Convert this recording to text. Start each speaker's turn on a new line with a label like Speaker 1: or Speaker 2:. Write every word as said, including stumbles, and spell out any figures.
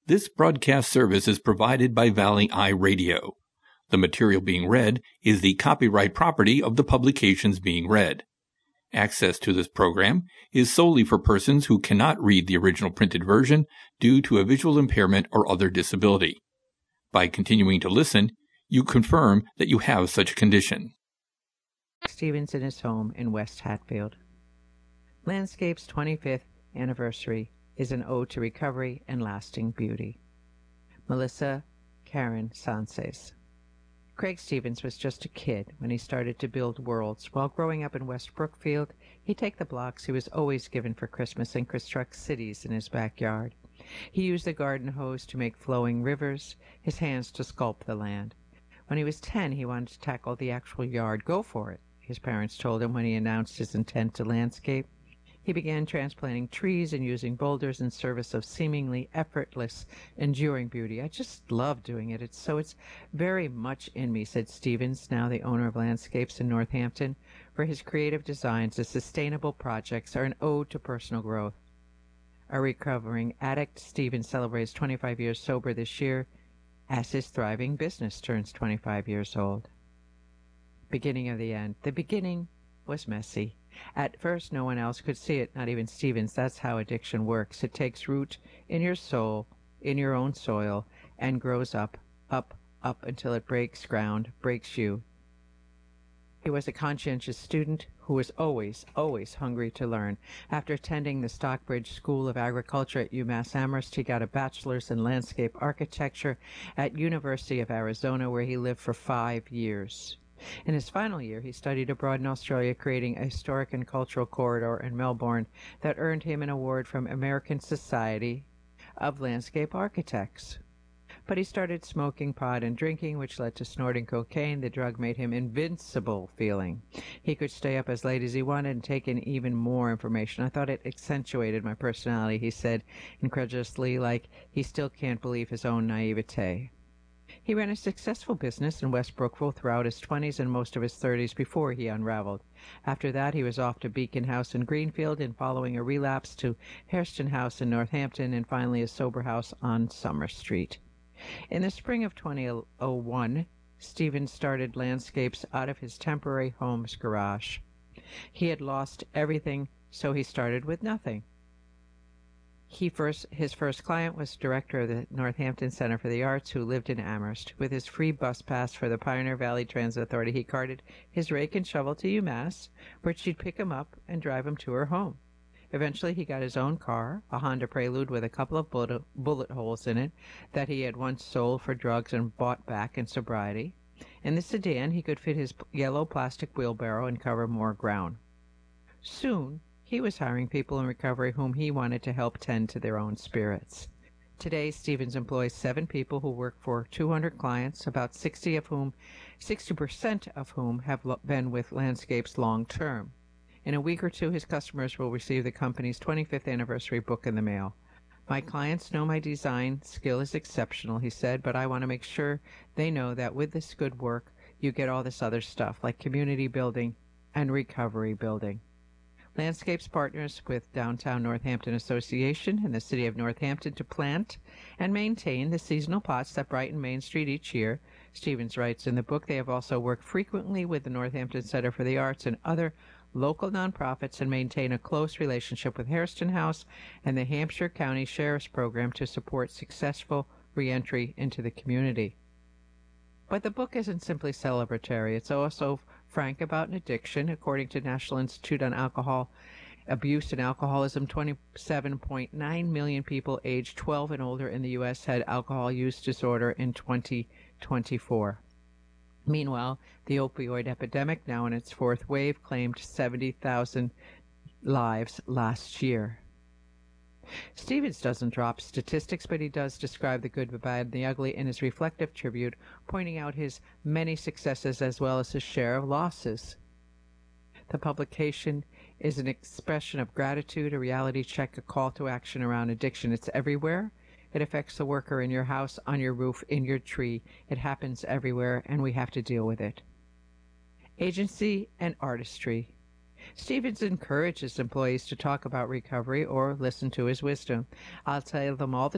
Speaker 1: This broadcast service is provided by Valley Eye Radio. The material being read is the copyright property of the publications being read. Access to this program is solely for persons who cannot read the original printed version due to a visual impairment or other disability. By continuing to listen, you confirm that you have such a condition.
Speaker 2: Stevens in his home in West Hatfield. Landscape's twenty-fifth anniversary is an ode to recovery and lasting beauty. Melissa Karen Sances. Craig Stevens was just a kid when he started to build worlds. While growing up in West Brookfield, he'd take the blocks he was always given for Christmas and construct cities in his backyard. He used the garden hose to make flowing rivers, his hands to sculpt the land. When he was ten, he wanted to tackle the actual yard. Go for it, his parents told him when he announced his intent to landscape. He began transplanting trees and using boulders in service of seemingly effortless, enduring beauty. I just love doing it. It's so it's very much in me, said Stevens, now the owner of Landscapes in Northampton. For his creative designs, the sustainable projects are an ode to personal growth. A recovering addict, Stevens celebrates twenty-five years sober this year as his thriving business turns twenty-five years old. Beginning of the end. The beginning was messy. At first, no one else could see it, not even Stevens. That's how addiction works. It takes root in your soul, in your own soil, and grows up, up, up until it breaks ground, breaks you. He was a conscientious student who was always, always hungry to learn. After attending the Stockbridge School of Agriculture at UMass Amherst, he got a bachelor's in landscape architecture at University of Arizona, where he lived for five years. In his final year, he studied abroad in Australia, creating a historic and cultural corridor in Melbourne that earned him an award from American Society of Landscape Architects. But he started smoking pot and drinking, which led to snorting cocaine. The drug made him invincible feeling. He could stay up as late as he wanted and take in even more information. I thought it accentuated my personality, he said incredulously, like he still can't believe his own naivete. He ran a successful business in West Brookfield throughout his twenties and most of his thirties before he unraveled. After that, he was off to Beacon House in Greenfield and following a relapse to Hairston House in Northampton and finally a sober house on Summer Street. In the spring of twenty oh one, Stevens started Landscapes out of his temporary home's garage. He had lost everything, so he started with nothing. He first, his first client was director of the Northampton Center for the Arts, who lived in Amherst. With his free bus pass for the Pioneer Valley Transit Authority, he carted his rake and shovel to UMass, where she'd pick him up and drive him to her home. Eventually, he got his own car, a Honda Prelude with a couple of bullet, bullet holes in it that he had once sold for drugs and bought back in sobriety. In the sedan, he could fit his yellow plastic wheelbarrow and cover more ground. Soon, he was hiring people in recovery whom he wanted to help tend to their own spirits. Today, Stevens employs seven people who work for two hundred clients, about sixty of whom, sixty percent of whom have been with Landscapes long term. In a week or two, his customers will receive the company's twenty-fifth anniversary book in the mail. My clients know my design skill is exceptional, he said, but I want to make sure they know that with this good work, you get all this other stuff, like community building and recovery building. Landscapes partners with Downtown Northampton Association and the City of Northampton to plant and maintain the seasonal pots that brighten Main Street each year. Stevens writes in the book they have also worked frequently with the Northampton Center for the Arts and other local nonprofits and maintain a close relationship with Hairston House and the Hampshire County Sheriff's Program to support successful reentry into the community. But the book isn't simply celebratory. It's also frank about an addiction. According to National Institute on Alcohol Abuse and Alcoholism, twenty-seven point nine million people aged twelve and older in the U S had alcohol use disorder in twenty twenty-four. Meanwhile, the opioid epidemic, now in its fourth wave, claimed seventy thousand lives last year. Stevens doesn't drop statistics, but he does describe the good, the bad, and the ugly in his reflective tribute, pointing out his many successes as well as his share of losses. The publication is an expression of gratitude, a reality check, a call to action around addiction. It's everywhere. It affects the worker in your house, on your roof, in your tree. It happens everywhere, and we have to deal with it. Agency and artistry. Stevens encourages employees to talk about recovery or listen to his wisdom. I'll tell them all the